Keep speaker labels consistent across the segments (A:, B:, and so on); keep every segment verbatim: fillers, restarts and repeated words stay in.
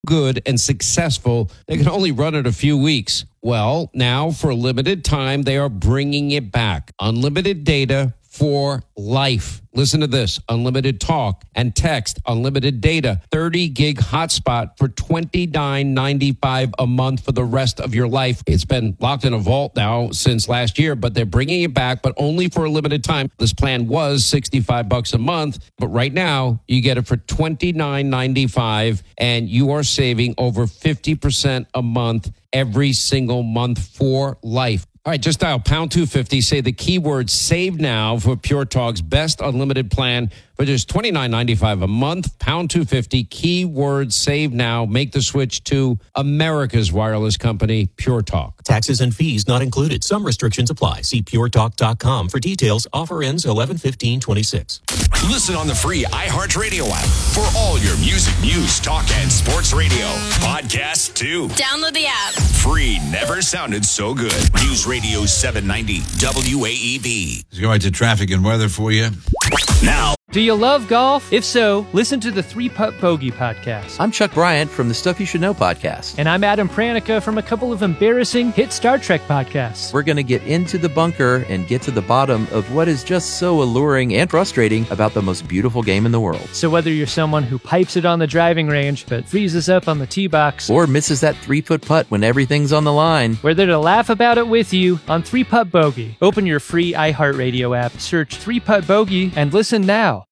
A: good and successful, they can only run it a few weeks. Well, now for a limited time, they are bringing it back. Unlimited data for life. Listen to this. Unlimited talk and text, unlimited data, thirty gig hotspot for twenty-nine ninety-five a month for the rest of your life. It's been locked in a vault now since last year, but they're bringing it back, but only for a limited time. This plan was sixty-five bucks a month, but right now you get it for twenty-nine ninety-five, and you are saving over fifty percent a month every single month for life. All right, just dial pound two fifty, say the keyword save now for Pure Talk's best unlimited plan for just twenty-nine ninety-five a month. Pound two fifty, keyword save now. Make the switch to America's wireless company, Pure Talk.
B: Taxes and fees not included. Some restrictions apply. See pure talk dot com for details. Offer ends eleven fifteen twenty-six.
C: Listen on the free iHeartRadio app for all your music, news, talk, and sports radio. Podcasts too.
D: Download the app.
C: Free never sounded so good. News Radio seven ninety W A E B.
E: Let's go right to traffic and weather for you.
C: Now.
F: Do you love golf? If so, listen to the Three Putt Bogey podcast.
G: I'm Chuck Bryant from the Stuff You Should Know podcast.
F: And I'm Adam Pranica from a couple of embarrassing hit Star Trek podcasts.
G: We're going to get into the bunker and get to the bottom of what is just so alluring and frustrating about the most beautiful game in the world.
F: So whether you're someone who pipes it on the driving range but freezes up on the tee box,
G: or misses that three-foot putt when everything's on the line,
F: we're there to laugh about it with you on Three Putt Bogey. Open your free iHeartRadio app, search Three Putt Bogey, and listen now.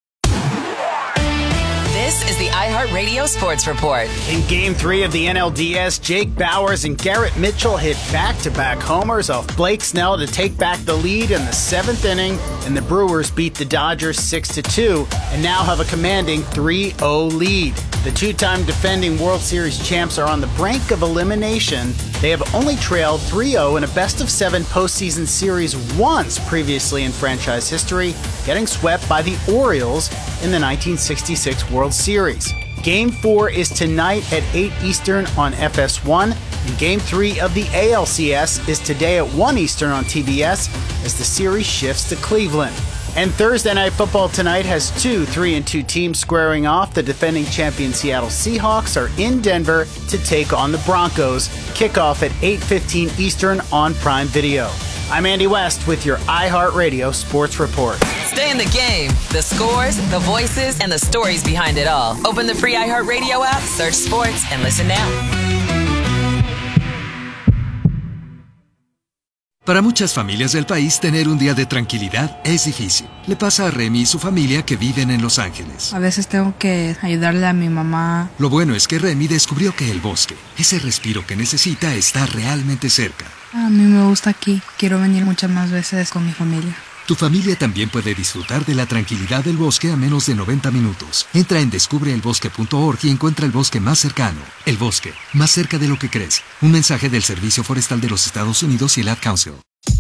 D: This is the iHeartRadio Sports Report.
H: In Game three of the N L D S, Jake Bauers and Garrett Mitchell hit back-to-back homers off Blake Snell to take back the lead in the seventh inning, and the Brewers beat the Dodgers six to two and now have a commanding three oh lead. The two-time defending World Series champs are on the brink of elimination. They have only trailed three oh in a best-of-seven postseason series once previously in franchise history, getting swept by the Orioles in the nineteen sixty-six World Series. Game four is tonight at eight Eastern on F S one, and Game three of the A L C S is today at one Eastern on T B S as the series shifts to Cleveland. And Thursday Night Football tonight has two three and two teams squaring off. The defending champion Seattle Seahawks are in Denver to take on the Broncos. Kickoff at eight fifteen Eastern on Prime Video. I'm Andy West with your iHeartRadio Sports Report.
D: Stay in the game. The scores, the voices, and the stories behind it all. Open the free iHeartRadio app, search sports, and listen now.
I: Para muchas familias del país, tener un día de tranquilidad es difícil. Le pasa a Remy y su familia que viven en Los Ángeles.
J: A veces tengo que ayudarle a mi mamá.
I: Lo bueno es que Remy descubrió que el bosque, ese respiro que necesita, está realmente cerca.
J: A mí me gusta aquí. Quiero venir muchas más veces con mi familia.
I: Tu familia también puede disfrutar de la tranquilidad del bosque a menos de noventa minutos. Entra en descubre el bosque punto org y encuentra el bosque más cercano. El bosque, más cerca de lo que crees. Un mensaje del Servicio Forestal de los Estados Unidos y el Ad Council.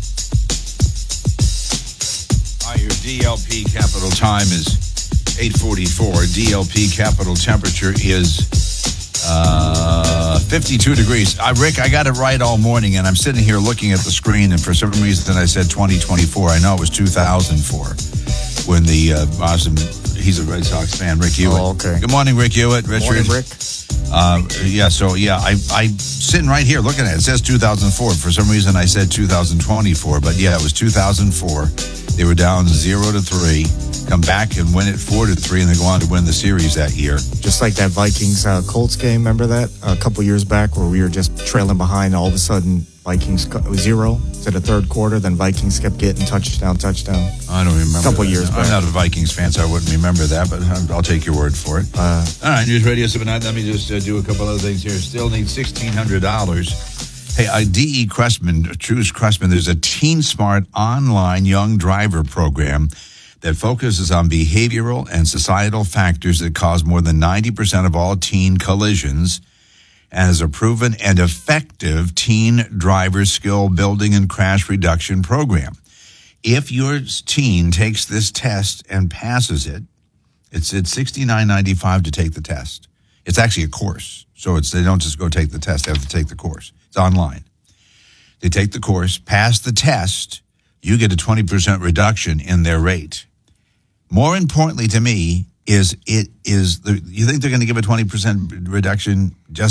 E: Your D L P capital time is eight forty-four. D L P capital temperature is uh, fifty-two degrees. Uh, Rick, I got it right all morning, and I'm sitting here looking at the screen, and for some reason I said twenty twenty-four. I know it was two thousand four when the uh, awesome, he's a Red Sox fan, Rick Hewitt.
K: Oh, okay.
E: Good morning, Rick Hewitt. Richard.
K: Morning, Rick.
E: Uh, yeah, so, yeah, I, I'm sitting right here looking at it. It says two thousand four. For some reason I said two thousand twenty-four, but yeah, it was two thousand four. They were down zero to three, come back and win it four to three, and they go on to win the series that year.
K: Just like that Vikings uh, Colts game, remember that a couple years back where we were just trailing behind, all of a sudden Vikings zero to the third quarter, then Vikings kept getting touchdown, touchdown.
E: I don't remember.
K: A couple
E: that.
K: years back.
E: I'm not a Vikings fan, so I wouldn't remember that, but I'll take your word for it. Uh, all right, News Radio seven ninety. Let me just uh, do a couple other things here. Still need sixteen hundred dollars. Hey, uh, D E. Cressman, Truce Cressman, there's a Teen Smart online young driver program that focuses on behavioral and societal factors that cause more than ninety percent of all teen collisions and is a proven and effective teen driver skill building and crash reduction program. If your teen takes this test and passes it, it's it's sixty-nine ninety-five to take the test. It's actually a course, so it's they don't just go take the test; they have to take the course. It's online. They take the course, pass the test, you get a twenty percent reduction in their rate. More importantly to me, is it is the, you think they're going to give a twenty percent reduction just